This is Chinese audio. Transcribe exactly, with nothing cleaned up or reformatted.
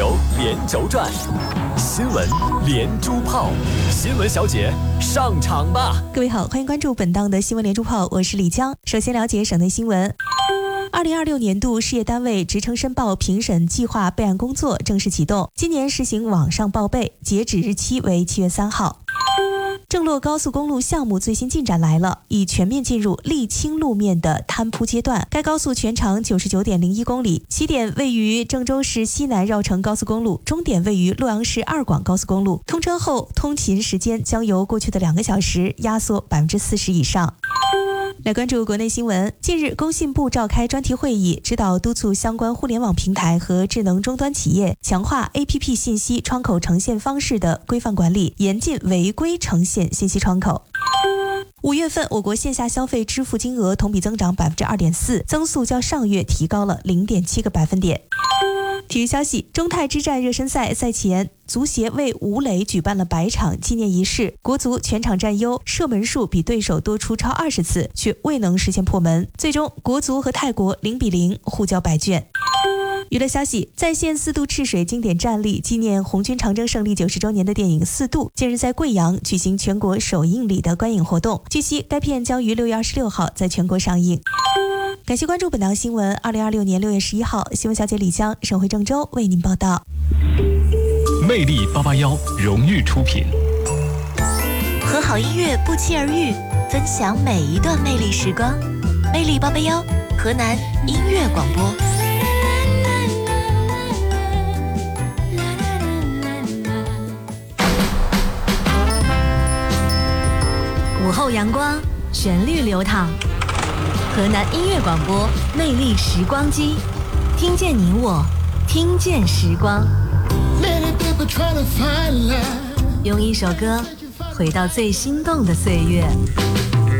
球连轴转，新闻连珠炮，新闻小姐上场吧！ 各位好，欢迎关注本档的新闻连珠炮，我是李江。首先了解省内新闻。二零二六年度事业单位职称申报评审计划备案工作正式启动，今年实行网上报备，截止日期为七月三号。郑洛高速公路项目最新进展来了，已全面进入沥青路面的摊铺阶段。该高速全长九十九点零一公里，起点位于郑州市西南绕城高速公路，终点位于洛阳市二广高速公路。通车后，通勤时间将由过去的两个小时压缩百分之四十以上。来关注国内新闻。近日，工信部召开专题会议，指导督促相关互联网平台和智能终端企业强化 A P P 信息窗口呈现方式的规范管理，严禁违规呈现信息窗口。五月份，我国线下消费支付金额同比增长百分之二点四，增速较上月提高了零点七个百分点。体育消息，中泰之战热身赛赛前，足协为吴磊举办了百场纪念仪式。国足全场占优，射门数比对手多出超二十次，却未能实现破门。最终，国足和泰国零比零互交白卷。娱乐消息，再现四渡赤水经典战例，纪念红军长征胜利九十周年的电影《四渡》近日在贵阳举行全国首映礼的观影活动。据悉，该片将于六月二十六号在全国上映。感谢关注本档新闻。二零二六年六月十一号，新闻小姐李江，省会郑州为您报道。 魅力八八幺荣誉出品， 和好音乐不期而遇，分享每一段魅力时光。魅力八八幺，河南音乐广播。午后阳光，旋律流淌。河南音乐广播，魅力时光机，听见你我，听见时光。用一首歌回到最心动的岁月。